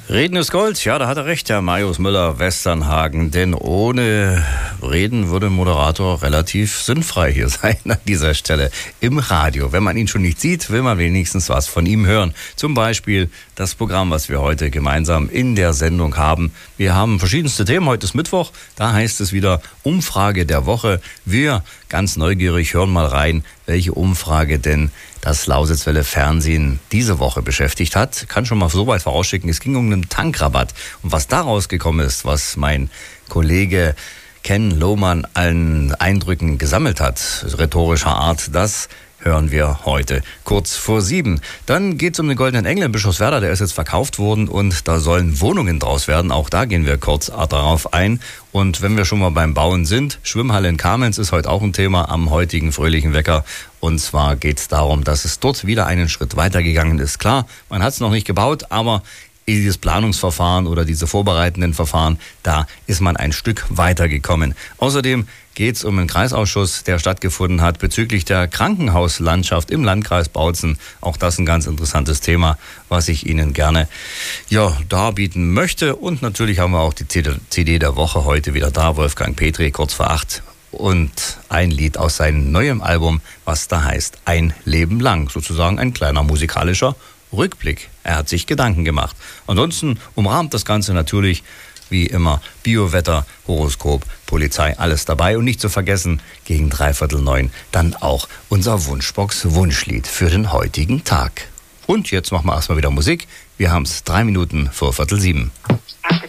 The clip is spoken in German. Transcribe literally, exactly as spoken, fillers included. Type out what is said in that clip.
Reden ist Gold, ja, da hat er recht, Herr Marius Müller-Westernhagen, denn ohne Reden würde ein Moderator relativ sinnfrei hier sein an dieser Stelle im Radio. Wenn man ihn schon nicht sieht, will man wenigstens was von ihm hören. Zum Beispiel das Programm, was wir heute gemeinsam in der Sendung haben. Wir haben verschiedenste Themen, heute ist Mittwoch, da heißt es wieder Umfrage der Woche. Wir, ganz neugierig, hören mal rein, welche Umfrage denn das Lausitzwelle Fernsehen diese Woche beschäftigt hat. Kann schon mal so weit vorausschicken, es ging um einen Tankrabatt. Und was daraus gekommen ist, was mein Kollege Ken Lohmann allen Eindrücken gesammelt hat, rhetorischer Art, das hören wir heute kurz vor sieben. Dann geht es um den Goldenen Engel in Bischofswerda, der ist jetzt verkauft worden und da sollen Wohnungen draus werden. Auch da gehen wir kurz darauf ein. Und wenn wir schon mal beim Bauen sind, Schwimmhalle in Kamenz ist heute auch ein Thema am heutigen fröhlichen Wecker. Und zwar geht es darum, dass es dort wieder einen Schritt weitergegangen ist. Klar, man hat es noch nicht gebaut, aber dieses Planungsverfahren oder diese vorbereitenden Verfahren, da ist man ein Stück weitergekommen. Außerdem geht es um einen Kreisausschuss, der stattgefunden hat bezüglich der Krankenhauslandschaft im Landkreis Bautzen. Auch das ein ganz interessantes Thema, was ich Ihnen gerne ja, darbieten möchte. Und natürlich haben wir auch die C D der Woche heute wieder da. Wolfgang Petri, kurz vor acht. Und ein Lied aus seinem neuen Album, was da heißt Ein Leben lang. Sozusagen ein kleiner musikalischer Rückblick. Er hat sich Gedanken gemacht. Ansonsten umrahmt das Ganze natürlich wie immer Biowetter, Horoskop, Polizei, alles dabei. Und nicht zu vergessen, gegen dreiviertel neun dann auch unser Wunschbox-Wunschlied für den heutigen Tag. Und jetzt machen wir erstmal wieder Musik. Wir haben es drei Minuten vor Viertel sieben.